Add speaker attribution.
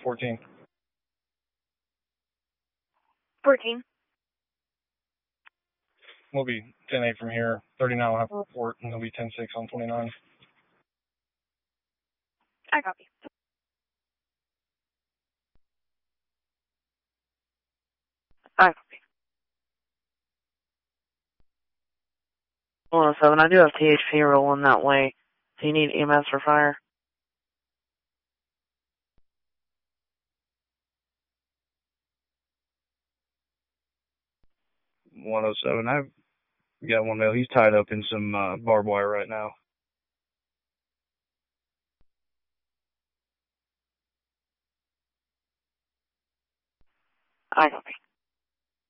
Speaker 1: 14.
Speaker 2: 14.
Speaker 1: We'll be 10-8 from here. 39 will have to report, and they'll be 10-6 on 29.
Speaker 2: I copy. I copy. 107, I do have THP rolling that way. Do you need EMS for fire?
Speaker 3: I've got one male. He's tied up in some barbed wire right now.
Speaker 2: I copy.